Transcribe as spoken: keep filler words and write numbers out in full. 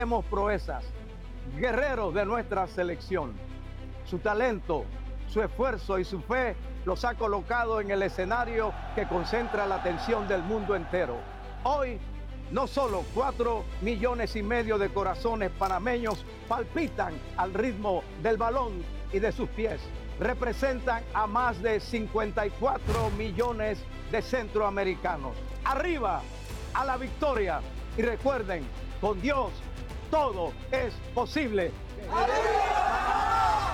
Hemos proezas, guerreros de nuestra selección. Su talento, su esfuerzo y su fe los ha colocado en el escenario que concentra la atención del mundo entero. Hoy, no solo cuatro millones y medio de corazones panameños palpitan al ritmo del balón y de sus pies. Representan a más de cincuenta y cuatro millones de centroamericanos. Arriba, a la victoria. Y recuerden, con Dios todo es posible. ¡Aleluya!